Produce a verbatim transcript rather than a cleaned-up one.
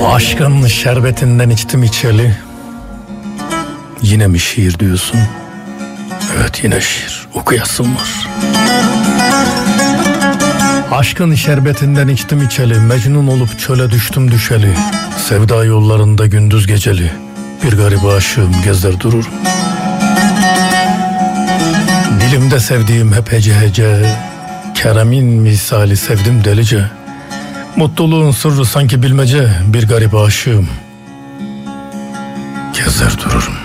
Aşkın şerbetinden içtim içeli. Yine mi şiir diyorsun? Evet, yine şiir. Okuyasım var. Aşkın şerbetinden içtim içeli. Mecnun olup çöle düştüm düşeli. Sevda yollarında gündüz geceli. Bir garip aşığım, gezer dururum. Dilimde sevdiğim hep hece hece. Keremin misali sevdim delice. Mutluluğun sırrı sanki bilmece. Bir garip aşığım, gezer dururum.